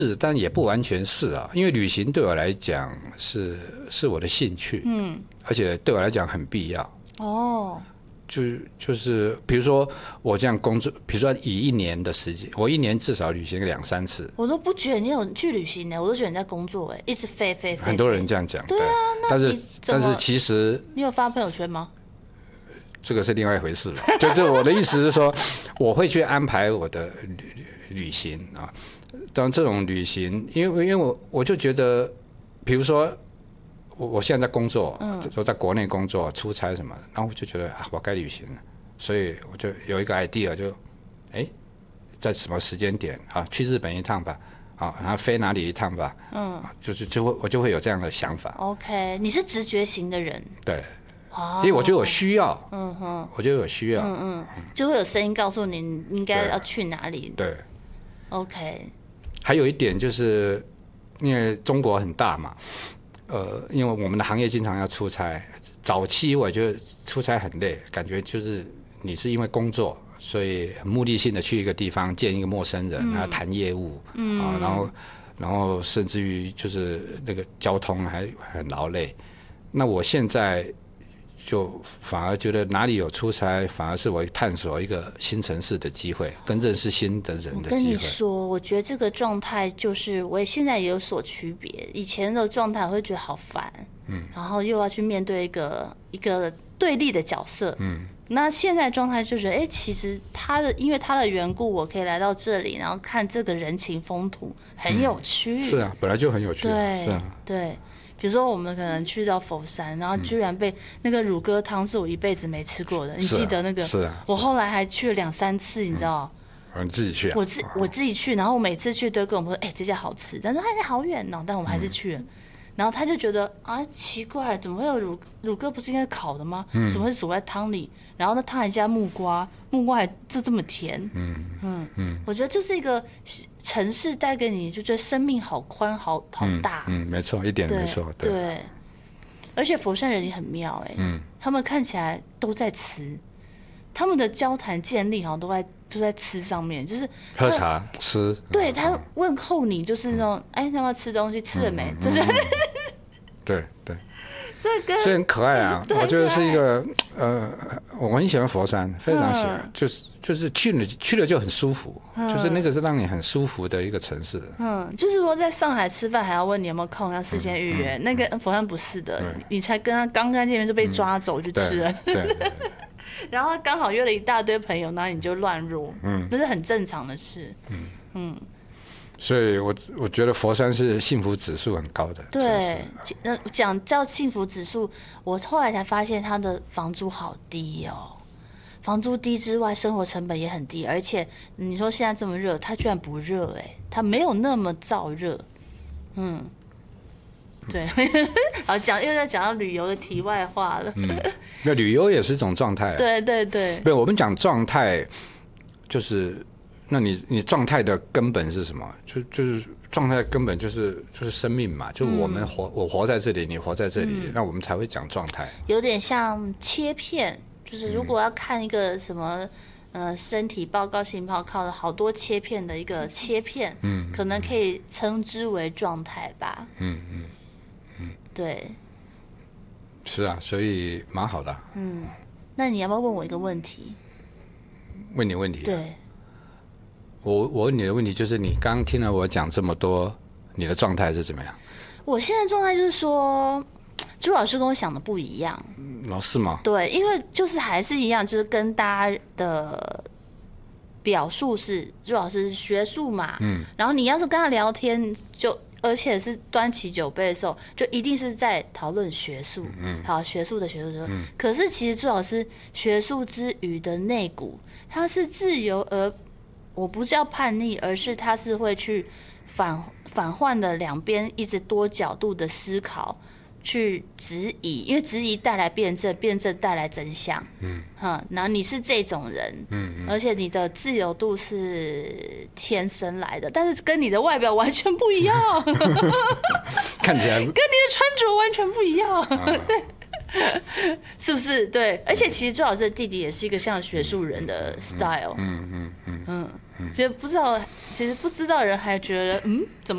是，但也不完全是啊，因为旅行对我来讲是我的兴趣，而且对我来讲很必要。哦，就是比如说我这样工作，比如说以1年的时间，我1年至少旅行2、3次。 我都不觉得你有去旅行呢，我都觉得你在工作哎，一直飞。 很多人这样讲， 对啊， 但是其实你有发朋友圈吗？ 这个是另外一回事了。就是我的意思是说，我会去安排我的旅行啊。当然，这种旅行，因为我就觉得，比如说我现在在工作，我在国内工作、出差什么，然后我就觉得啊，我该旅行了，所以我就有一个 idea， 就在什么时间点啊，去日本一趟吧。啊，然后飞哪里一趟吧？我就会有这样的想法。 OK， 你是直觉型的人。 对。因为我觉得我需要，我觉得我需要， 就会有声音告诉你应该要去哪里。 对 ，OK。 还有一点就是，因为中国很大嘛，因为我们的行业经常要出差，早期我觉得出差很累，感觉就是你是因为工作，所以很目的性的去一个地方见一个陌生人，然后谈业务，然后甚至于就是那个交通还很劳累。那我现在就反而觉得哪里有出差，反而是我探索一个新城市的机会，跟认识新的人的机会。 我跟你说，我觉得这个状态就是我现在也有所区别。以前的状态我会觉得好烦，然后又要去面对一个对立的角色，那现在状态就是，其实因为他的缘故，我可以来到这里，然后看这个人情风土，很有趣。 是啊，本来就很有趣。 对， 是啊， 对。比如说，我们可能去到佛山，然后居然被那个乳鸽汤是我一辈子没吃过的，你记得那个？ 是啊。 我后来还去了2、3次，你知道？ 你自己去啊？ 我自己去，然后我每次去都跟我们说，这家好吃，但是好远哦，但我们还是去了。然后他就觉得啊，奇怪，怎么会有乳鸽不是应该烤的吗？怎么会煮在汤里？然后那汤还加木瓜还这么甜。我觉得这是一个城市带给你，就觉得生命好宽好大。 没错，一点没错。 对，而且佛山人也很妙他们看起来都在吃，他们的交谈建立好像都在吃上面，就是喝茶吃。 对，他问候你就是那种，要不要吃东西？吃了没？就是。 对。 这个所以很可爱啊！我觉得是一个我很喜欢佛山，非常喜欢，就是去了就很舒服，就是那个是让你很舒服的一个城市。 就是说在上海吃饭还要问你有没有空，要事先预约。那个佛山不是的，你才跟他刚见面就被抓走去吃了。 对。 然后刚好约了一大堆朋友，然后你就乱入，那是很正常的事。 所以我觉得佛山是幸福指数很高的城市。 对，讲叫幸福指数，我后来才发现它的房租好低哦。房租低之外，生活成本也很低，而且你说现在这么热，它居然不热它没有那么燥热。对，好又在讲到旅游的题外话了。 那旅游也是一种状态。 对。 对，我们讲状态就是。那你状态的根本是什么？就是状态的根本就是生命嘛，就我活在这里，你活在这里，那我们才会讲状态。 有点像切片，就是如果要看一个什么身体报告、性报告的好多切片的一个切片，可能可以称之为状态吧。对。 是啊，所以蛮好的。 那你要不要问我一个问题？ 问你问题。 对。 我问你的问题就是，你刚刚听了我讲这么多，你的状态是怎么样？ 我现在状态就是说，朱老师跟我想的不一样。 是吗？ 对，因为就是还是一样，就是跟大家的表述是朱老师是学术嘛，然后你要是跟他聊天，而且是端起酒杯的时候，就一定是在讨论学术，好，学术的学术。可是其实朱老师学术之余的内骨，他是自由而。我不叫叛逆，而是他是会去反换的两边一直多角度的思考，去质疑，因为质疑带来辩证，辩证带来真相。然后你是这种人，而且你的自由度是天生来的，但是跟你的外表完全不一样， 看起来跟你的穿着完全不一样，对。是不是？对，而且其实朱老师的弟弟也是一个像学术人的 style。其实不知道的人还觉得怎么？